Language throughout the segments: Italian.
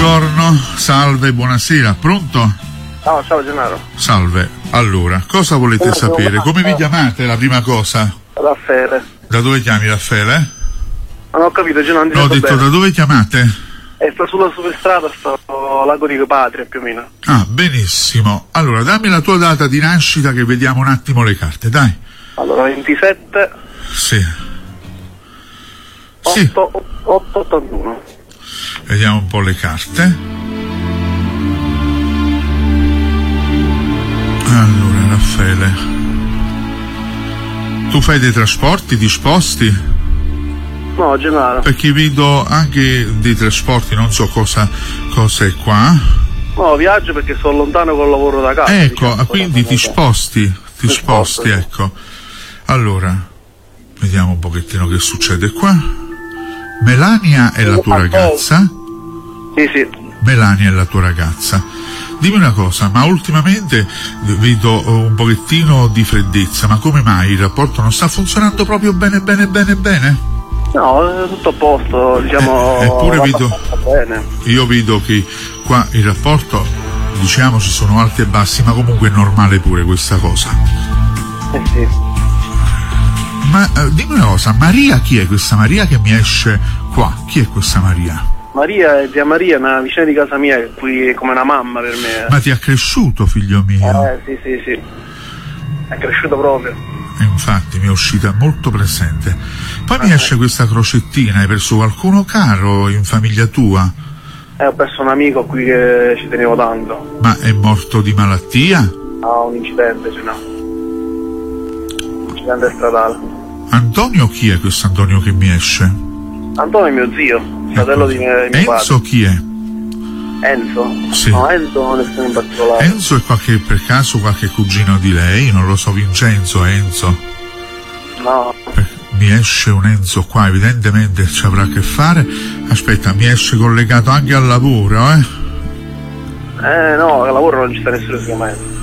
Buongiorno, salve, buonasera, pronto? Ciao Gennaro. Salve, allora, cosa volete sapere? Come vi chiamate, la prima cosa? Raffaele. Da dove chiami, Raffaele? Non ho capito, Gennaro. No, ho detto bene. Da dove chiamate? Sto sulla superstrada, sto a Lago di Patria più o meno. Ah, benissimo. Allora, dammi la tua data di nascita che vediamo un attimo le carte, dai. Allora, 27... Sì. 881. Vediamo un po' le carte. Allora, Raffaele, tu fai dei trasporti, ti sposti? No, Gennaro. Perché vedo anche dei trasporti, non so cosa è qua. No, viaggio perché sono lontano col lavoro da casa. Ecco, diciamo, quindi ti sposti, ecco. Allora, vediamo un pochettino che succede qua. Melania è la tua ragazza? Sì. Melania è la tua ragazza. Dimmi una cosa, ma ultimamente vedo un pochettino di freddezza, ma come mai il rapporto non sta funzionando proprio bene? No, tutto a posto, diciamo. Eppure vedo, bene. Io vedo che qua il rapporto, diciamo, ci sono alti e bassi, ma comunque è normale pure questa cosa. Sì. Ma dimmi una cosa, Maria chi è questa Maria che mi esce qua? Chi è questa Maria? Maria è zia Maria, una vicina di casa mia, qui è come una mamma per me. Ma ti ha cresciuto, figlio mio? Sì. È cresciuto proprio. Infatti mi è uscita molto presente. Poi mi esce questa crocettina, hai perso qualcuno caro in famiglia tua? Ho perso un amico qui che ci tenevo tanto. Ma è morto di malattia? Un incidente, Un incidente stradale. Antonio chi è questo Antonio che mi esce? Antonio è mio zio, fratello di mio padre. Enzo chi è? Enzo? Sì. No, Enzo non è in particolare. Enzo è per caso qualche cugino di lei? Non lo so, Vincenzo, Enzo? No. Mi esce un Enzo qua, evidentemente ci avrà a che fare. Aspetta, mi esce collegato anche al lavoro, no, al lavoro non ci sta nessuno, si chiama Enzo.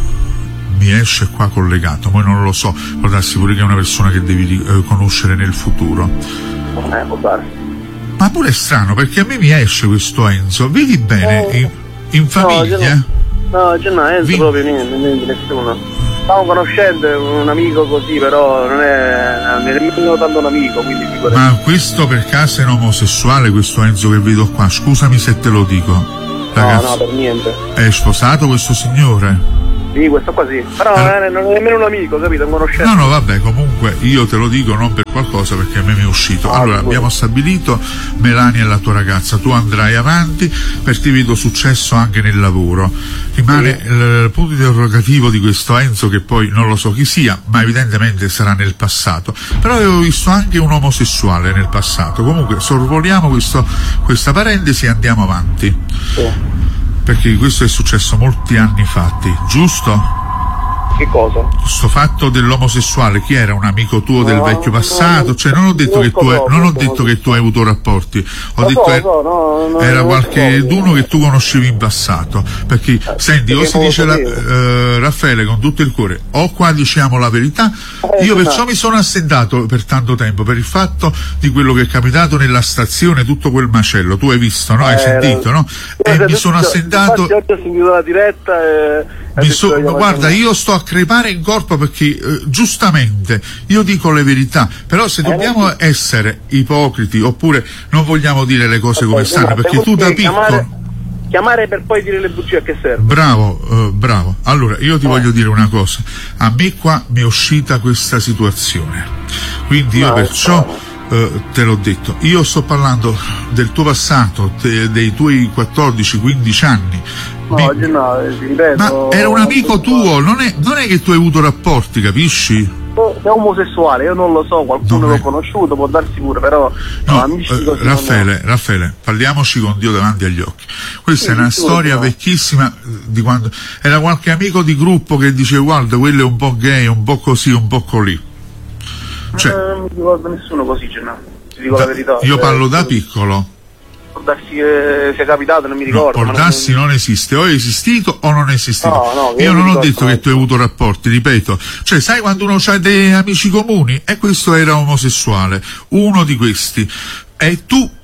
Mi esce qua collegato, poi non lo so, può darsi pure che è una persona che devi conoscere nel futuro. Può darsi. Ma pure è strano, perché a me mi esce questo Enzo, vedi bene, in famiglia? No, Enzo proprio niente, nessuno. Stavo conoscendo un amico così, però non è nemmeno tanto un amico, quindi figurati. Ma questo per caso è un omosessuale, questo Enzo che vedo qua? Scusami se te lo dico. Ragazzi, no, per niente. È sposato questo signore? Sì, questo qua sì. Però non è nemmeno un amico, capito? Un conoscente. No, vabbè, comunque io te lo dico non per qualcosa, perché a me mi è uscito. Allora, abbiamo stabilito, Melania è la tua ragazza, tu andrai avanti, perché vedo successo anche nel lavoro. Rimane il punto interrogativo di questo Enzo, che poi non lo so chi sia, ma evidentemente sarà nel passato. Però avevo visto anche un omosessuale nel passato. Comunque sorvoliamo questa parentesi e andiamo avanti. Sì. Perché questo è successo molti anni fatti, giusto? Che cosa? Sto fatto dell'omosessuale, chi era? Un amico tuo del vecchio passato? Cioè non ho detto che tu hai avuto rapporti, ho detto era qualcheduno che tu conoscevi in passato. Perché senti, o si dice Raffaele con tutto il cuore, o qua diciamo la verità. Io perciò mi sono assentato per tanto tempo per il fatto di quello che è capitato nella stazione, tutto quel macello. Tu hai visto, no? Hai sentito, no? E mi sono assentato. Oggi ho sentito la diretta guarda, io sto a crepare in corpo perché giustamente io dico le verità, però se dobbiamo essere ipocriti oppure non vogliamo dire le cose come stanno, perché tu da piccolo chiamare per poi dire le bugie, a che serve? Bravo. Allora io ti voglio dire una cosa, a me qua mi è uscita questa situazione, quindi io perciò te l'ho detto, io sto parlando del tuo passato, dei tuoi 14-15 anni. Ripeto. Ma era un amico tuo, non è che tu hai avuto rapporti, capisci? È omosessuale, io non lo so, qualcuno l'ho conosciuto, può darsi pure, però amici così. Raffaele, parliamoci con Dio davanti agli occhi. Questa è una storia vecchissima di quando era qualche amico di gruppo che dice guarda, quello è un po' gay, un po' così, un po' colì. Cioè, non mi ricordo nessuno così, ti dico la verità. Io parlo da piccolo. Può darsi che sia capitato, non mi ricordo. Può darsi non esiste, o è esistito o non è esistito. Io non ho detto che tu hai avuto rapporti, ripeto. Cioè, sai quando uno ha dei amici comuni? E questo era omosessuale, uno di questi. E tu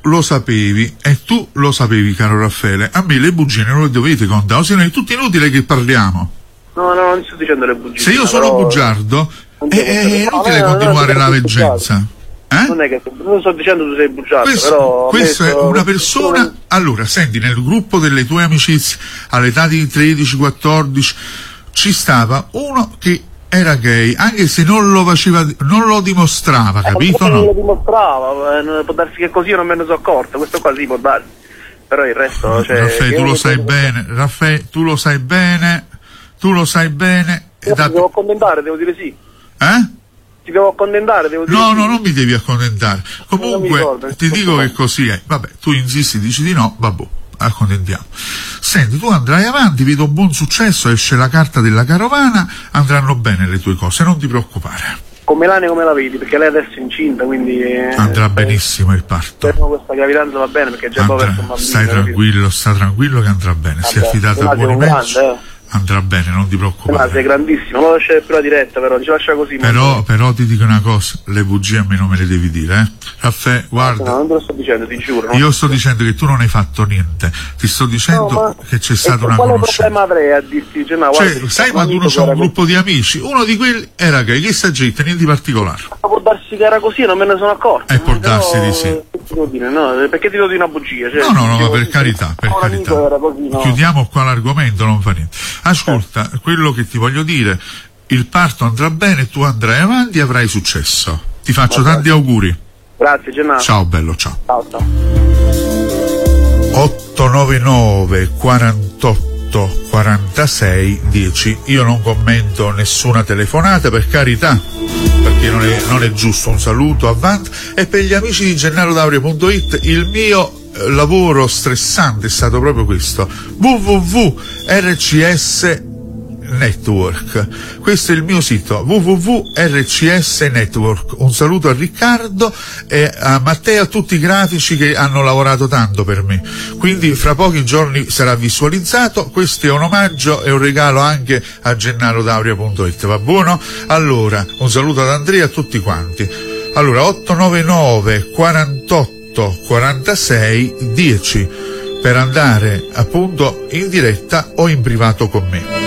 lo sapevi, caro Raffaele, a me le bugie non le dovete contare, se no è tutto inutile che parliamo. No, non sto dicendo le bugie. Se io sono bugiardo, è inutile continuare la veggenza. Non è che non sto dicendo tu sei bugiardo, però questo è una persona. Allora, senti, nel gruppo delle tue amicizie all'età di 13-14 ci stava uno che era gay, anche se non lo faceva, non lo dimostrava, capito? Non lo dimostrava, può darsi che così io non me ne sono accorto, questo qua sì può darsi, però il resto, cioè, Raffaele, tu lo sai bene, Raffaele, tu lo sai bene. Ti devo accontentare, devo dire sì. Ti devo accontentare, devo dire no, sì. No, non mi devi accontentare. Comunque, ti dico che così è. Vabbè, tu insisti, dici di no, vabbè, accontentiamo. Senti, tu andrai avanti, vedo un buon successo, esce la carta della carovana, andranno bene le tue cose, non ti preoccupare. Con Melania come la vedi? Perché lei adesso è incinta, quindi andrà benissimo il parto. Questa gravidanza va bene perché già verso un bambino. Sta tranquillo che andrà bene. Si è affidata a buoni mezzi. Andrà bene, non ti preoccupare. Sei grandissimo, non lasciare più la diretta, però ci lascia così. Però ti dico una cosa, le bugie a me non me le devi dire, Raffaele, guarda. No, non te lo sto dicendo, ti giuro. Io sto dicendo che tu non hai fatto niente, ti sto dicendo che c'è stata una conoscenza. Quale problema avrei a dirti? Sai quando uno c'ha un gruppo di amici, uno di quelli era gay, che sta gente, niente di particolare. Ma può darsi che era così, non me ne sono accorto. Può darsi di sì. No, perché ti do di una bugia? Cioè, no, per carità, per carità. Così, no. Chiudiamo qua l'argomento, non fa niente. Ascolta, quello che ti voglio dire, il parto andrà bene, tu andrai avanti e avrai successo. Ti faccio tanti auguri. Grazie, Gennaro. Ciao bello, ciao. Ciao. 899 48 46 10. Io non commento nessuna telefonata, per carità, perché non è giusto. Un saluto avanti. E per gli amici di GennaroDaurio.it, il mio lavoro stressante è stato proprio questo: www.rcs Network. Questo è il mio sito, www.rcs Network. Un saluto a Riccardo e a Matteo, a tutti i grafici che hanno lavorato tanto per me. Quindi fra pochi giorni sarà visualizzato. Questo è un omaggio e un regalo anche a GennaroDaurio.it. Va buono? Allora, un saluto ad Andrea e a tutti quanti. Allora, 899 48 46 10 per andare appunto in diretta o in privato con me.